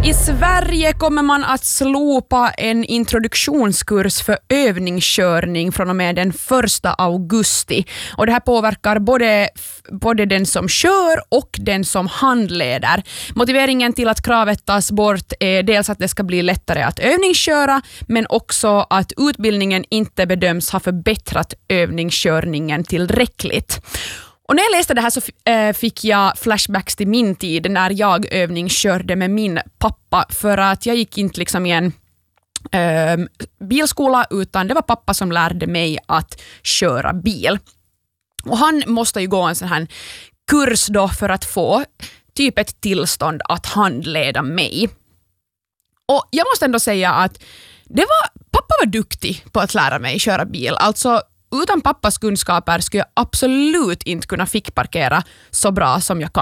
I Sverige kommer man att slopa en introduktionskurs för övningskörning från och med den 1 augusti. Och det här påverkar både den som kör och den som handleder. Motiveringen till att kravet tas bort är dels att det ska bli lättare att övningsköra, men också att utbildningen inte bedöms ha förbättrat övningskörningen tillräckligt. Och när jag läste det här så fick jag flashbacks till min tid när jag övningskörde med min pappa, för att jag gick inte liksom i en bilskola, utan det var pappa som lärde mig att köra bil. Och han måste ju gå en sån här kurs då för att få typ ett tillstånd att handleda mig. Och jag måste ändå säga att pappa var duktig på att lära mig köra bil. Alltså utan pappas kunskaper skulle jag absolut inte kunna fickparkera så bra som jag kan.